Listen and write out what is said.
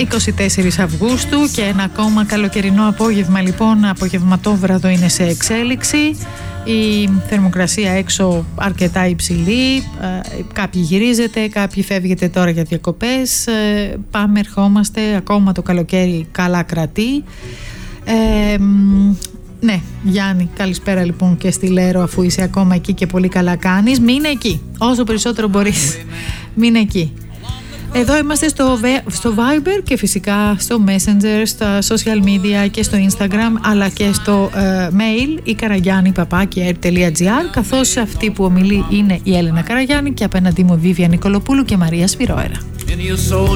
24 Αυγούστου και ένα ακόμα καλοκαιρινό απόγευμα, λοιπόν, απογευματόβραδο είναι σε εξέλιξη. Η θερμοκρασία έξω αρκετά υψηλή, κάποιοι γυρίζετε, κάποιοι φεύγετε τώρα για διακοπές, πάμε ερχόμαστε, ακόμα το καλοκαίρι καλά κρατεί. Ναι, Γιάννη, καλησπέρα λοιπόν και στη Λέρο, αφού είσαι ακόμα εκεί και πολύ καλά κάνεις. Μείνε εκεί, όσο περισσότερο μπορείς. Μείνε εκεί. Εδώ είμαστε στο Viber και φυσικά στο Messenger, στα social media και στο Instagram, αλλά και στο mail ikaragianni@air.gr, καθώς αυτή που ομιλεί είναι η Έλενα Καραγιάννη και απέναντί μου Βίβια Νικολοπούλου και Μαρία Σπυρόερα.